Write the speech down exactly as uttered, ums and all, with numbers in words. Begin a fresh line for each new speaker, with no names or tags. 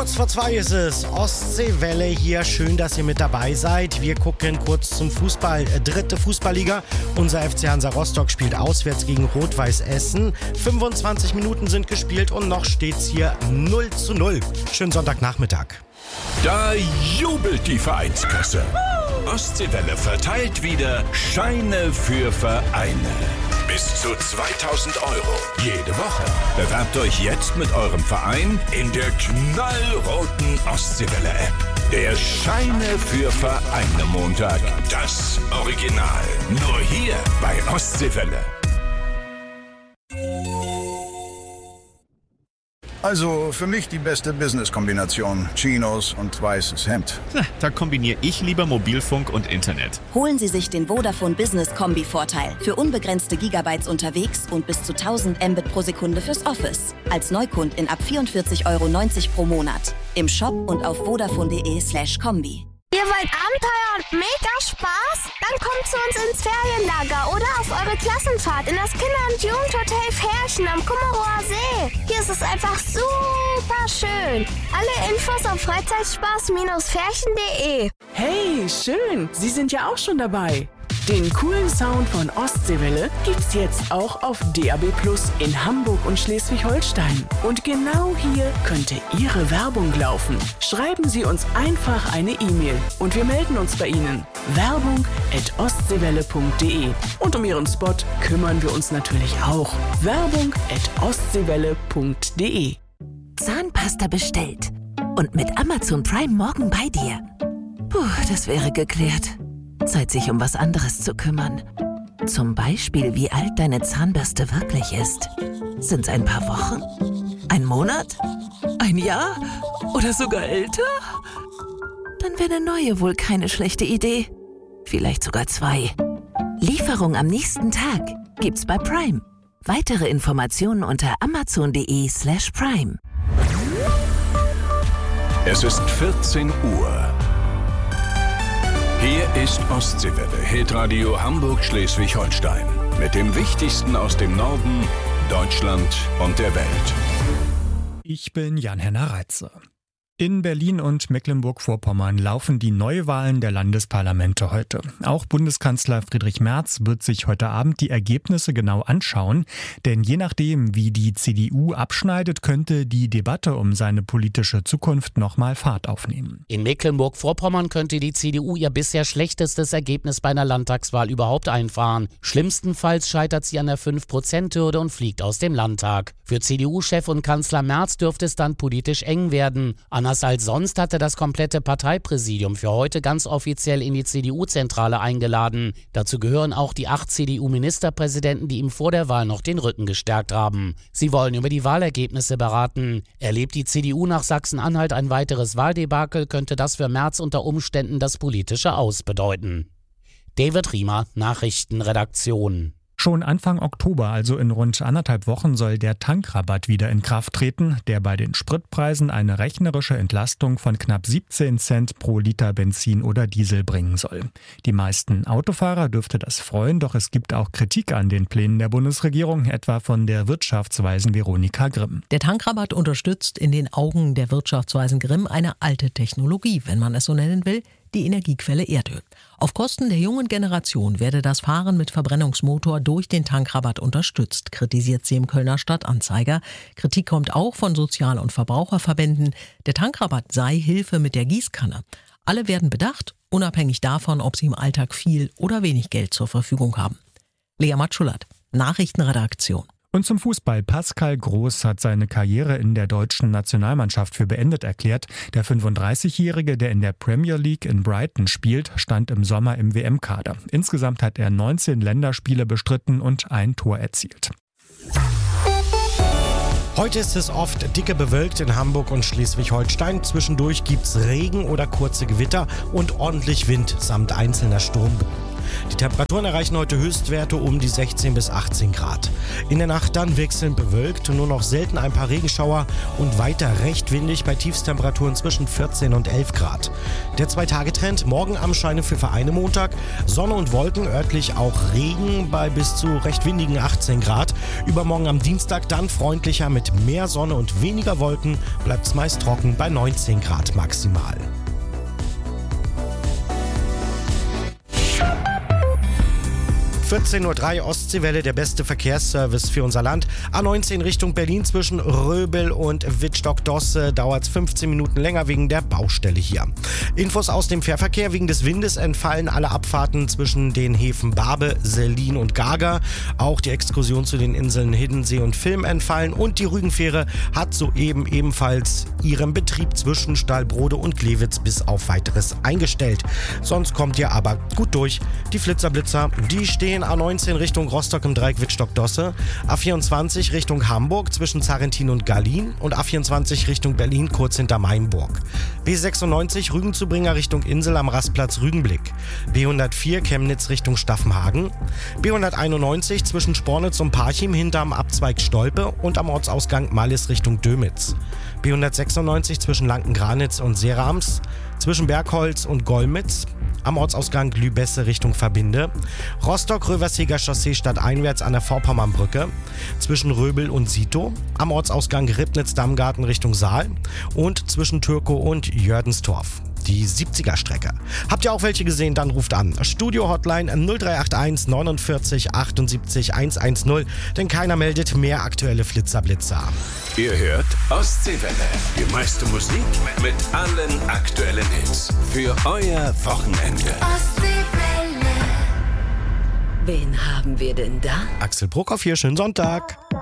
Kurz vor zwei ist es. Ostseewelle hier. Schön, dass ihr mit dabei seid. Wir gucken kurz zum Fußball. Dritte Fußballliga. Unser F C Hansa Rostock spielt auswärts gegen Rot-Weiß Essen. fünfundzwanzig Minuten sind gespielt und noch steht's hier null zu null. Schönen Sonntagnachmittag.
Da jubelt die Vereinskasse. Ostseewelle verteilt wieder Scheine für Vereine. Bis zu zweitausend Euro jede Woche. Bewerbt euch jetzt mit eurem Verein in der knallroten Ostseewelle-App. Der Scheine für Vereine Montag. Das Original. Nur hier bei Ostseewelle.
Also für mich die beste Business-Kombination. Chinos und weißes Hemd.
Na, da kombiniere ich lieber Mobilfunk und Internet.
Holen Sie sich den Vodafone Business Kombi-Vorteil. Für unbegrenzte Gigabytes unterwegs und bis zu tausend Mbit pro Sekunde fürs Office. Als Neukundin ab vierundvierzig Euro neunzig pro Monat. Im Shop und auf vodafone.de slash Kombi.
Ihr wollt Abenteuer und mega Spaß? Dann kommt zu uns ins Ferienlager oder auf eure Klassenfahrt in das Kinder- und Jugendhotel Ferchen am Kummerower See. Hier ist es einfach super schön. Alle Infos auf freizeitspaß Ferchen punkt de.
Hey, schön. Sie sind ja auch schon dabei. Den coolen Sound von Ostseewelle gibt's jetzt auch auf D A B Plus in Hamburg und Schleswig-Holstein. Und genau hier könnte Ihre Werbung laufen. Schreiben Sie uns einfach eine E-Mail und wir melden uns bei Ihnen. Werbung at ostseewelle punkt de. Und um Ihren Spot kümmern wir uns natürlich auch. Werbung at ostseewelle punkt de.
Zahnpasta bestellt. Und mit Amazon Prime morgen bei dir. Puh, das wäre geklärt. Zeit, sich um was anderes zu kümmern. Zum Beispiel, wie alt deine Zahnbürste wirklich ist. Sind's ein paar Wochen? Ein Monat? Ein Jahr? Oder sogar älter? Dann wäre eine neue wohl keine schlechte Idee. Vielleicht sogar zwei. Lieferung am nächsten Tag gibt's bei Prime. Weitere Informationen unter amazon.de slash Prime.
Es ist vierzehn Uhr. Hier ist Ostseewelle, Hitradio Hamburg-Schleswig-Holstein. Mit dem Wichtigsten aus dem Norden, Deutschland und der Welt.
Ich bin Jan-Henner Reitze. In Berlin und Mecklenburg-Vorpommern laufen die Neuwahlen der Landesparlamente heute. Auch Bundeskanzler Friedrich Merz wird sich heute Abend die Ergebnisse genau anschauen. Denn je nachdem, wie die C D U abschneidet, könnte die Debatte um seine politische Zukunft nochmal Fahrt aufnehmen.
In Mecklenburg-Vorpommern könnte die C D U ihr bisher schlechtestes Ergebnis bei einer Landtagswahl überhaupt einfahren. Schlimmstenfalls scheitert sie an der fünf Prozent Hürde und fliegt aus dem Landtag. Für C D U-Chef und Kanzler Merz dürfte es dann politisch eng werden. Anders als sonst hatte das komplette Parteipräsidium für heute ganz offiziell in die C D U-Zentrale eingeladen. Dazu gehören auch die acht C D U-Ministerpräsidenten, die ihm vor der Wahl noch den Rücken gestärkt haben. Sie wollen über die Wahlergebnisse beraten. Erlebt die C D U nach Sachsen-Anhalt ein weiteres Wahldebakel, könnte das für Merz unter Umständen das politische Aus bedeuten. David Riemer, Nachrichtenredaktion.
Schon Anfang Oktober, also in rund anderthalb Wochen, soll der Tankrabatt wieder in Kraft treten, der bei den Spritpreisen eine rechnerische Entlastung von knapp siebzehn Cent pro Liter Benzin oder Diesel bringen soll. Die meisten Autofahrer dürfte das freuen, doch es gibt auch Kritik an den Plänen der Bundesregierung, etwa von der Wirtschaftsweisen Veronika Grimm.
Der Tankrabatt unterstützt in den Augen der Wirtschaftsweisen Grimm eine alte Technologie, wenn man es so nennen will, die Energiequelle Erdöl. Auf Kosten der jungen Generation werde das Fahren mit Verbrennungsmotor durch den Tankrabatt unterstützt, kritisiert sie im Kölner Stadtanzeiger. Kritik kommt auch von Sozial- und Verbraucherverbänden. Der Tankrabatt sei Hilfe mit der Gießkanne. Alle werden bedacht, unabhängig davon, ob sie im Alltag viel oder wenig Geld zur Verfügung haben. Lea Matschulat, Nachrichtenredaktion.
Und zum Fußball. Pascal Groß hat seine Karriere in der deutschen Nationalmannschaft für beendet erklärt. Der fünfunddreißigjährige, der in der Premier League in Brighton spielt, stand im Sommer im W M-Kader. Insgesamt hat er neunzehn Länderspiele bestritten und ein Tor erzielt.
Heute ist es oft dicke bewölkt in Hamburg und Schleswig-Holstein. Zwischendurch gibt's Regen oder kurze Gewitter und ordentlich Wind samt einzelner Sturmböen. Die Temperaturen erreichen heute Höchstwerte um die sechzehn bis achtzehn Grad. In der Nacht dann wechselnd bewölkt, nur noch selten ein paar Regenschauer und weiter recht windig bei Tiefstemperaturen zwischen vierzehn und elf Grad. Der Zwei-Tage-Trend: morgen Ammenscheine für Vereine Montag, Sonne und Wolken, örtlich auch Regen bei bis zu recht windigen achtzehn Grad. Übermorgen am Dienstag dann freundlicher mit mehr Sonne und weniger Wolken, bleibt es meist trocken bei neunzehn Grad maximal. vierzehn Uhr drei Ostseewelle, der beste Verkehrsservice für unser Land. A neunzehn Richtung Berlin zwischen Röbel und Wittstock-Dosse dauert es fünfzehn Minuten länger wegen der Baustelle hier. Infos aus dem Fährverkehr: wegen des Windes entfallen alle Abfahrten zwischen den Häfen Barbe, Sellin und Gaga. Auch die Exkursion zu den Inseln Hiddensee und Vilm entfallen und die Rügenfähre hat soeben ebenfalls ihren Betrieb zwischen Stallbrode und Glewitz bis auf weiteres eingestellt. Sonst kommt ihr aber gut durch. Die Flitzerblitzer, die stehen A neunzehn Richtung Rostock im Dreieck Wittstock-Dosse, A vierundzwanzig Richtung Hamburg zwischen Zarrentin und Gallien und A vierundzwanzig Richtung Berlin kurz hinter Mainburg. B sechsundneunzig Rügenzubringer Richtung Insel am Rastplatz Rügenblick. B hundertvier Chemnitz Richtung Staffenhagen. B hunderteinundneunzig zwischen Spornitz und Parchim hinterm Abzweig Stolpe und am Ortsausgang Mallis Richtung Dömitz. B hundertsechsundneunzig zwischen Lanken-Granitz und Serams. Zwischen Bergholz und Golmitz. Am Ortsausgang Lübesse Richtung Verbinde. Rostock-Röverseger Chaussee stadteinwärts an der Vorpommernbrücke. Zwischen Röbel und Sito. Am Ortsausgang Ribnitz-Dammgarten Richtung Saal. Und zwischen Türkow und Jördenstorf. Die siebziger-Strecke. Habt ihr auch welche gesehen? Dann ruft an. Studio-Hotline null drei acht eins neunundvierzig achtundsiebzig hundertzehn, denn keiner meldet mehr aktuelle Flitzerblitzer.
Ihr hört Ostseewelle. Die meiste Musik mit allen aktuellen Hits. Für euer Wochenende.
Ostseewelle. Wen haben wir denn da?
Axel Bruckhoff hier, schönen Sonntag.